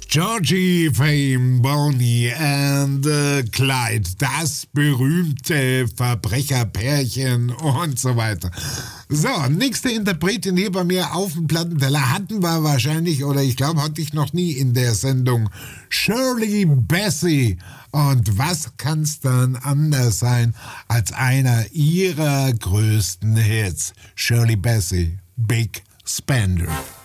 Georgie Fame, Bonnie and Clyde, das berühmte Verbrecherpärchen und so weiter. So, nächste Interpretin hier bei mir auf dem Plattenteller hatten wir wahrscheinlich, oder ich glaube, hatte ich noch nie in der Sendung, Shirley Bassey. Und was kann's dann anders sein als einer ihrer größten Hits? Shirley Bassey, Big Spender.